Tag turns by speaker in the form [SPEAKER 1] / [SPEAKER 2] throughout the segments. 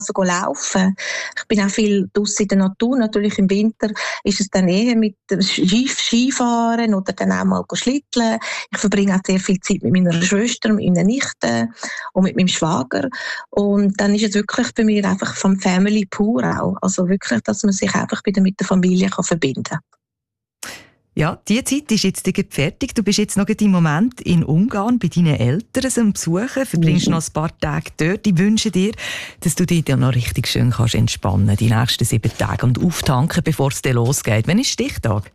[SPEAKER 1] also laufen. Ich bin auch viel draussen in der Natur. Natürlich im Winter ist es dann eher mit dem Skifahren oder dann auch mal schlitteln. Ich verbringe auch sehr viel Zeit mit meiner Schwester, mit meinen Nichten und mit meinem Schwager. Und dann ist es wirklich bei mir einfach vom Family pur auch. Also wirklich, dass man sich einfach wieder mit der Familie verbinden kann.
[SPEAKER 2] Ja, die Zeit ist jetzt fertig. Du bist jetzt noch im Moment in Ungarn bei deinen Eltern am Besuchen. Verbringst noch ein paar Tage dort. Ich wünsche dir, dass du dich dann noch richtig schön kannst entspannen die nächsten 7 Tage und auftanken, bevor es dann losgeht. Wann ist Stichtag?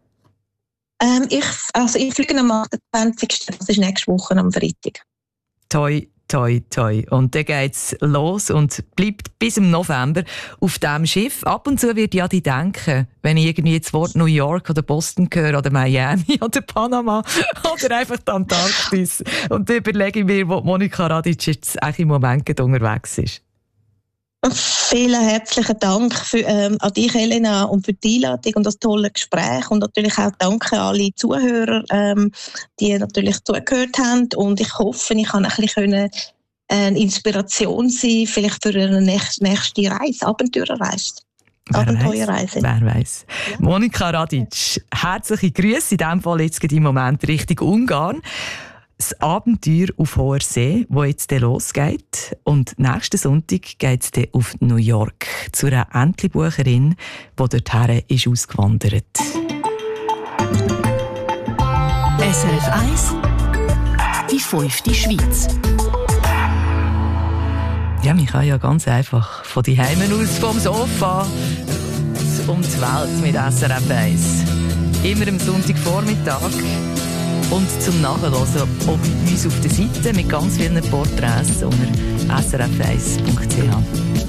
[SPEAKER 1] Ich fliege am 28. Das ist nächste Woche am Freitag.
[SPEAKER 2] Toi, toi, toi. Und dann geht's los und bleibt bis im November auf diesem Schiff. Ab und zu wird ja die denken, wenn ich irgendwie das Wort New York oder Boston höre oder Miami oder Panama oder einfach die Antarktis. Und dann überlege ich mir, wo Monika Radic jetzt eigentlich im Moment unterwegs ist.
[SPEAKER 1] Vielen herzlichen Dank an dich, Elena, und für die Einladung und das tolle Gespräch. Und natürlich auch danke an alle Zuhörer, die natürlich zugehört haben. Und ich hoffe, ich kann ein bisschen eine Inspiration sein, vielleicht für eine nächste Reise, Abenteuerreise.
[SPEAKER 2] Wer weiss. Ja. Monika Radic, herzliche Grüße in diesem Fall jetzt im Moment Richtung Ungarn. Das Abenteuer auf hoher See, das jetzt losgeht. Und nächsten Sonntag geht es auf New York zu einer Entlebucherin, die dorthin ist ausgewandert.
[SPEAKER 3] SRF 1 Die 5. Schweiz.
[SPEAKER 2] Ja, man kann ja ganz einfach von die Heimen aus, vom Sofa, um die Welt mit SRF 1. Immer am Sonntagvormittag. Und zum Nachhören auch bei uns auf der Seite mit ganz vielen Porträts unter srf1.ch.